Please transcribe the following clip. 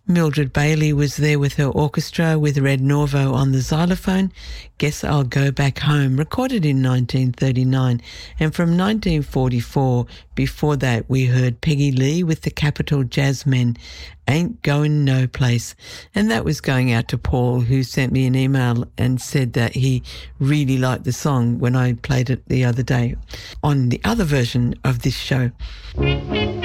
Mildred Bailey was there with her orchestra with Red Norvo on the xylophone. Guess I'll Go Back Home, recorded in 1939. And from 1944, before that, we heard Peggy Lee with the Capitol Jazzmen, Ain't Going No Place. And that was going out to Paul, who sent me an email and said that he really liked the song when I played it the other day on the other version of this show.